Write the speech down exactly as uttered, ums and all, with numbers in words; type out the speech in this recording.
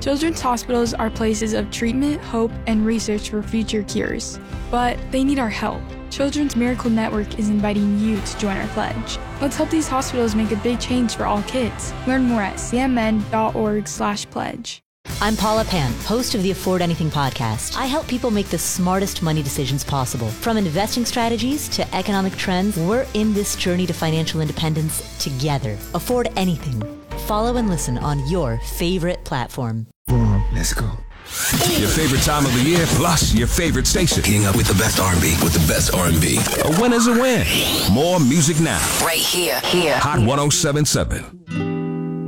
Children's hospitals are places of treatment, hope, and research for future cures. But they need our help. Children's Miracle Network is inviting you to join our pledge. Let's help these hospitals make a big change for all kids. Learn more at c m n dot org slash pledge. I'm Paula Pan, host of the Afford Anything podcast. I help people make the smartest money decisions possible. From investing strategies to economic trends, we're in this journey to financial independence together. Afford Anything. Follow and listen on your favorite platform. Let's go. Your favorite time of the year, plus your favorite station. Keeping up with the best R and B, with the best R and B. A win is a win. More music now. Right here, here. Hot one oh seven point seven.